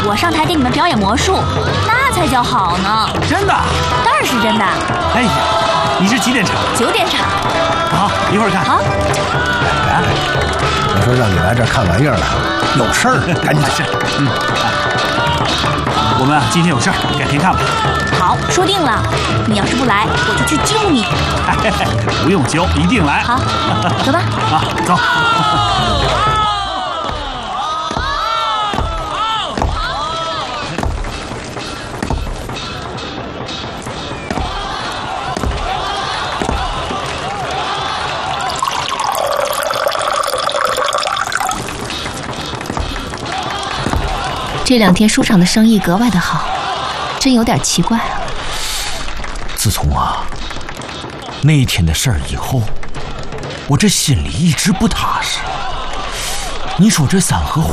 我上台给你们表演魔术，那才叫好呢。 真的？ 当然是真的。 哎呀，你是几点场 ？9点场。 好，一会儿看。 好。 我说让你来这儿看玩意儿来，有事儿，赶紧去。我们今天有事儿，改天看吧。 好，说定了。你要是不来，我就去救你。 不用救，一定来。 好，走吧。 啊，走。 这2天书场的生意格外的好，真有点奇怪啊。 自从那天的事儿以后，我这心里一直不踏实。你说这三合